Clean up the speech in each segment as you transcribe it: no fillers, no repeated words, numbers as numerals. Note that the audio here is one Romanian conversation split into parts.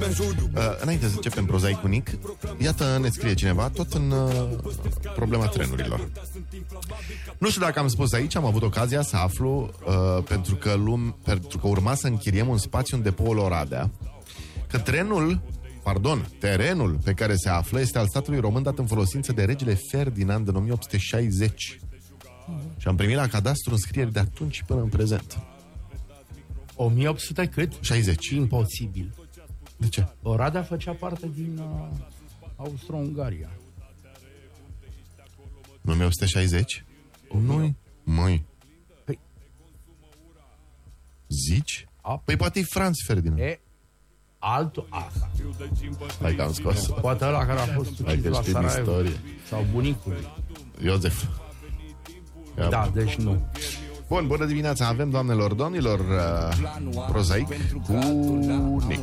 Înainte să începem prozaicul Nic, iată ne scrie cineva tot în problema trenurilor. Nu știu dacă am spus aici, am avut ocazia să aflu pentru că urma să închiriem un spațiu în depoul Oradea, că terenul pe care se află este al statului român dat în folosință de regele Ferdinand în 1860. Și am primit la cadastru înscrieri de atunci până în prezent. 1800 cât? 60. Imposibil. De ce? Oradea făcea parte din Austro-Ungaria. 1960? Nu, măi. Păi. Zici? Păi poate e Franz Ferdinand. Altul asta. Hai că am scos. Poate ăla care a fost ucis la Sarajevo. Sau bunicul. Iosef. Da, deci nu. Bun, bună dimineața, avem, doamnelor, domnilor, prozaic cu Nic.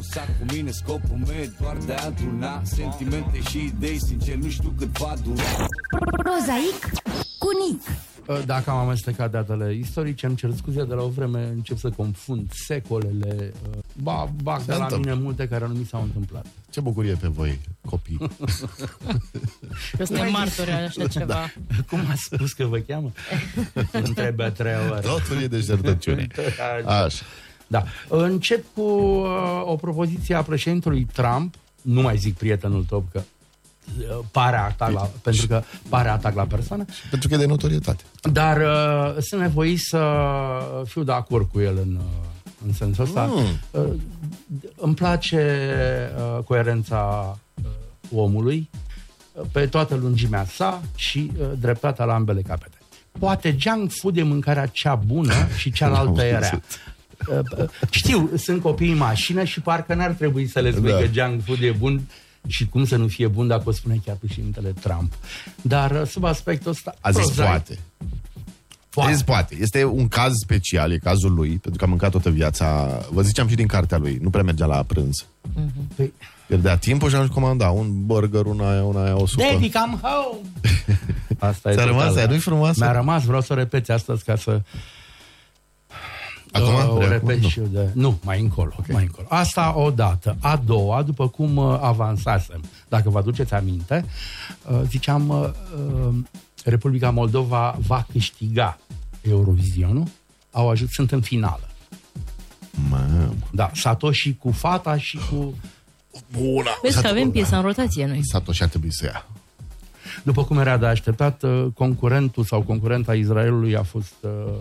Prozaic cu Nic. Dacă am amestecat datele istorice, îmi cer scuze, de la o vreme încep să confund secolele. Bag de la mine multe care nu mi s-au întâmplat. Ce bucurie pe voi, copii. Suntem martori așa ceva. Da. Cum ați spus că vă cheamă? Întrebe a treia oară. Totul e deșertăciune. Așa. Da. Încep cu o propoziție a președintelui Trump. Nu mai zic prietenul tău, că pare atac la persoană. Pentru că e de notorietate. Dar sunt nevoit să fiu de acord cu el în sensul ăsta. Îmi place coerența omului pe toată lungimea sa și dreptatea la ambele capete. Poate junk food e mâncarea cea bună și cealaltă e rea. Știu, sunt copii în mașină și parcă n-ar trebui să le spui că junk food e bun și cum să nu fie bun dacă o spune chiar președintele Trump. Dar sub aspectul ăsta... A zis poate. Poate. Este un caz special, e cazul lui, pentru că a mâncat toată viața. Vă ziceam și din cartea lui, nu prea mergea la prânz. Păi, pierdea timpul și atunci comanda un burger, una o supă. Daddy, come home! Asta ți-a rămas aia, nu-i frumoasă? Mi-a rămas, vreau să o repeți astăzi ca să... Acum? O repet și eu de... Nu, mai încolo. Asta o dată. A doua, după cum avansasem, dacă vă aduceți aminte, ziceam, Republica Moldova va câștiga Eurovizionul. Sunt în finală. Mamă. Da, Satoshi cu fata și cu... Bună! Vezi că avem piesa în rotație noi. Satoshi ar trebui să ia. După cum era de așteptat, concurentul sau concurenta Israelului a fost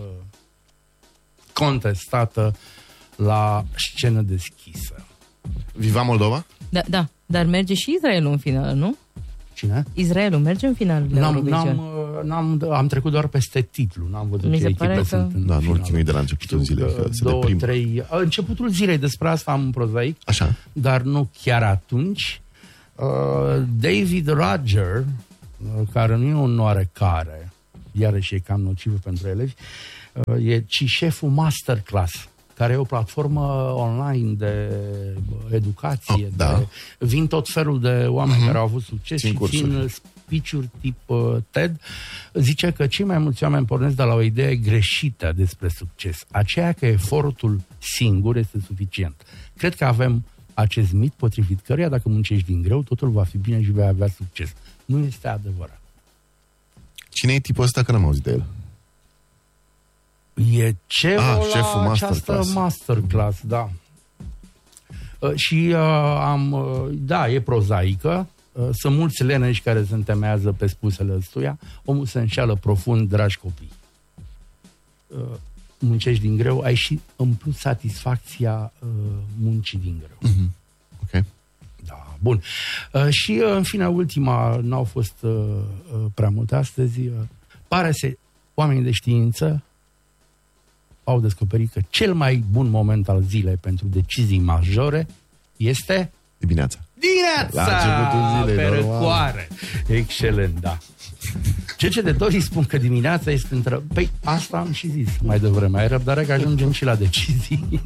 contestată la scenă deschisă. Viva Moldova? Da, dar merge și Israelul în finală, nu? Cine? Israelul merge în finală la Eurovision. Am trecut doar peste titlu, n-am văzut ce echipe sunt în nu-l chinui de la începutul zilei, că se deprimă. Începutul zilei, despre asta am un prozaic. Așa. Dar nu chiar atunci. David Roger, care nu e un oarecare, iarăși e cam nocivă pentru elevi, ci șeful Masterclass, care e o platformă online de educație. Vin tot felul de oameni care au avut succes și țin speech-uri tip TED. Zice că cei mai mulți oameni pornesc de la o idee greșită despre succes, aceea că efortul singur este suficient. Cred că avem acest mit potrivit căruia dacă muncești din greu, totul va fi bine și vei avea succes. Nu este adevărat. Cine e tipul ăsta, că n-am auzit de el? E șeful la această masterclass, da. Și e prozaică. Sunt mulți leneși care se întemeiază pe spusele ăstuia. Omul se înșeală profund, dragi copii. Muncești din greu, ai și în plus satisfacția muncii din greu. Ok. Da, bun. Și în fine, ultima, n-au fost prea multe astăzi. Pare să oamenii de știință au descoperit că cel mai bun moment al zilei pentru decizii majore este... Dimineața. La începutul zilei, pe răcoare. Excelent, da. Cercetătorii spun că dimineața este între... Păi, asta am și zis mai devreme. Ai răbdare că ajungem și la decizii.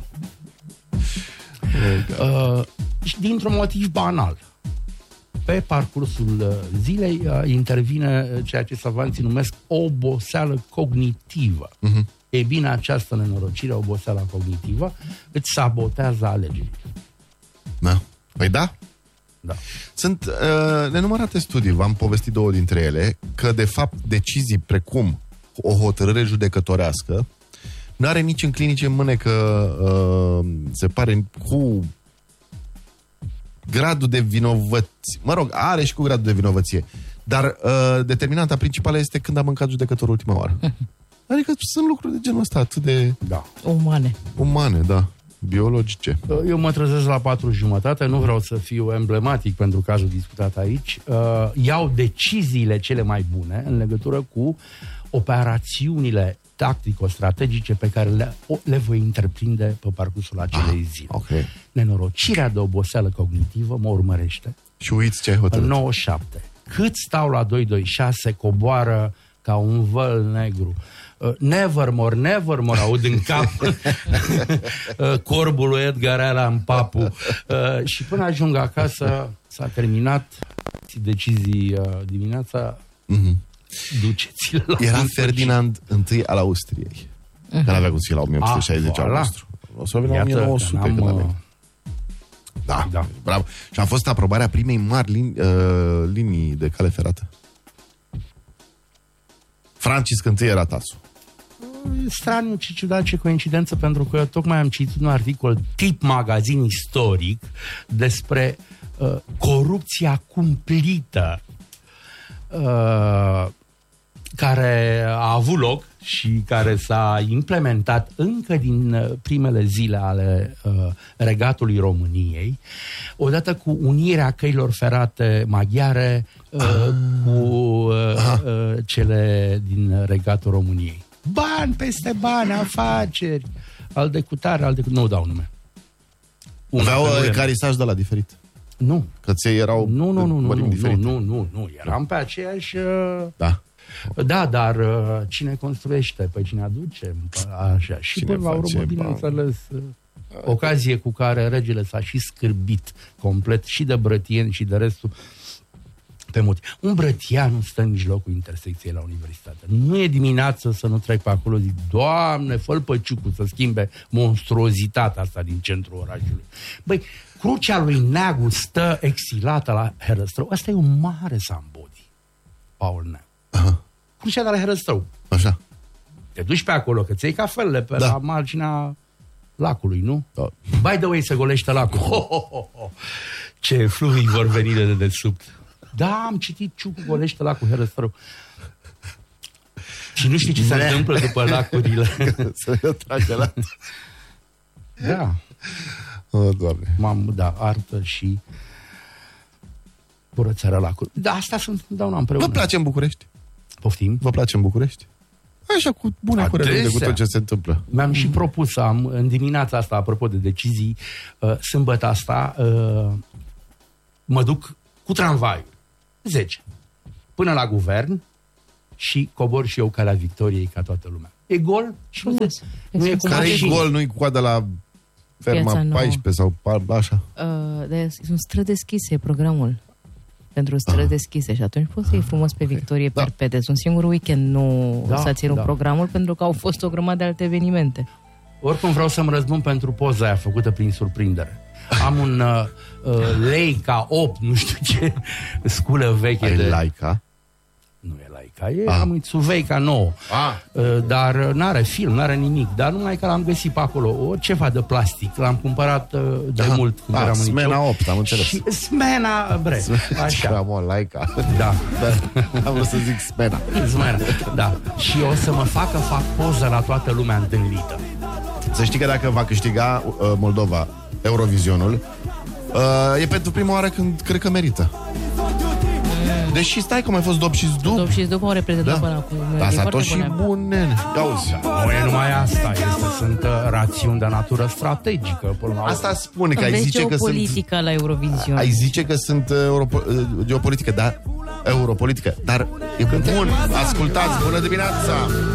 Și dintr-un motiv banal. Pe parcursul zilei intervine ceea ce savanții numesc oboseală cognitivă. E bine, această nenorocire, oboseala cognitivă, îți sabotează alegerile. Da. Păi da. Da. Sunt nenumărate studii, v-am povestit 2 dintre ele, că de fapt decizii precum o hotărâre judecătorească nu are nici în clinice în mânecă, se pare, cu gradul de vinovăție. Mă rog, are și cu gradul de vinovăție. Dar determinanta principală este când a mâncat judecătorul ultima oară. Adică sunt lucruri de genul ăsta atât de... Da. Umane, da. Biologice. Eu mă trezesc la 4:30, nu vreau să fiu emblematic pentru cazul discutat aici. Iau deciziile cele mai bune în legătură cu operațiunile tactico-strategice pe care le voi întreprinde pe parcursul acelei zile. Okay. Nenorocirea de oboseală cognitivă mă urmărește. Și uiți ce ai hotărât. 97. Cât stau la 226, coboară ca un văl negru. Nevermore, aud în cap corbul lui Edgar Allan Papu. Și până ajung acasă s-a terminat decizii dimineața. Duceți-le la Era Ferdinand I al Austriei. Că n-avea cum să fie la 1860 al nostru. O să avem la 1900 când avem. Da, bravo. Și a fost aprobarea primei mari linii de cale ferată. Francisc I era tasul. Straniu, ce ciudat, ce coincidență, pentru că tocmai am citit un articol tip magazin istoric despre corupția cumplită care a avut loc și care s-a implementat încă din primele zile ale regatului României, odată cu unirea căilor ferate maghiare cu cele din regatul României. Bani peste bani, afaceri, al de cutare, nu dau nume. Aveau carisaj de la diferit. Nu. Că ți erau nu. Eram pe aceeași... Da. Da, dar cine construiește? Păi cine aduce? Așa. Și cine până la urmă, bineînțeles, ocazie cu care regele s-a și scârbit complet și de brătieni și de restul pe motiv. Un brătian nu stă în mijlocul intersecției la universitate. Nu e dimineață să nu trec pe acolo, zic, Doamne, fă-l pe Ciucu să schimbe monstruozitatea asta din centrul orașului. Băi, crucea lui Neagu stă exilată la Herăstrău. Asta e un mare Zambodi, Paul Neagu. Aha. Crucea de la Herăstrău. Așa. Te duci pe acolo, că ți-ai cafelele pe la marginea lacului, nu? Da. By the way, se golește lacul. Ce fluvii vor veni de dedesubt. Da, am citit Ciucu golește lacul Herăstrău. Și nu știi ce se întâmplă după lacurile. Să-i tragă la... Da. Doamne. Artă și curățarea lacului. Da, asta sunt întotdeauna împreună. Vă place în București? Poftim? Vă place în București? Așa, cu bune curele cu tot ce se întâmplă. Mi-am și propus să am, în dimineața asta, apropo de decizii, sâmbătă asta, mă duc cu tramvaiul 10 până la guvern și cobor și eu Calea Victoriei ca toată lumea. E gol și nu e cum care e gol, nu-i coada la ferma 14 sau așa? Sunt străzi deschise programul. Pentru străzi deschise și atunci poți să iei frumos pe Victorie perpete. Un singur weekend nu s-a ținut programul pentru că au fost o grămadă de alte evenimente. Oricum vreau să-mi răzbun pentru poza aia făcută prin surprindere. Am un Leica 8, nu știu ce, sculă veche. Ai Leica? Nu e Leica, am Mitsuveika 9. Dar n-are film, n-are nimic. Dar numai că l-am găsit pe acolo, ceva de plastic. L-am cumpărat de mult când eram în Smena 8, am înțeles. Și Smena, așa. Am Leica. Da. Am vrut să zic Smena. Da. Și o să mă fac poză la toată lumea întâlnită. Să știi că dacă va câștiga Moldova Eurovizionul, e pentru prima oară când cred că merită. Deși stai că mai fost Dop și Zdup. Dop și Zdup au reprezentat până acum. Da, s-a tot și bun, nene. Auzi. Nu e numai asta, sunt rațiuni de natură strategică. Asta spune, că ai zice că sunt... geopolitică la Eurovision. Ai zice că sunt geopolitică, dar europolitică. Dar e bun. Ascultați, bună dimineața!